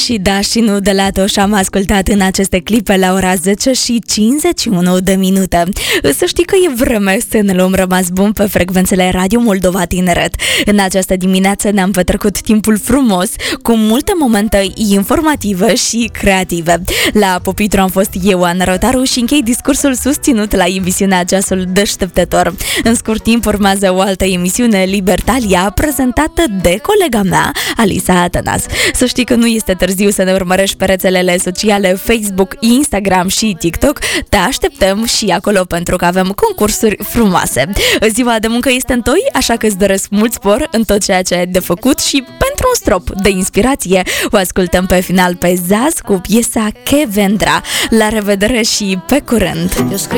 Și da și nu de la Toș am ascultat în aceste clipe la ora 10 și 51 de minute. Să știi că e vreme să ne luăm rămas bun pe frecvențele Radio Moldova Tineret. În această dimineață ne-am petrecut timpul frumos, cu multe momente informative și creative. La Popitru am fost eu, Ana Rotaru, și închei discursul susținut la emisiunea Ceasul Deșteptător. În scurt timp urmează o altă emisiune, Libertalia, prezentată de colega mea, Alisa Atanas. Să știi că nu este târziu să ne urmărești pe rețelele sociale Facebook, Instagram și TikTok. Te așteptăm și acolo pentru că avem concursuri frumoase. Ziua de muncă este întoi, așa că îți doresc mult spor în tot ceea ce ai de făcut și pentru un strop de inspirație o ascultăm pe final pe Zaz cu piesa Che Vendra. La revedere și pe curând!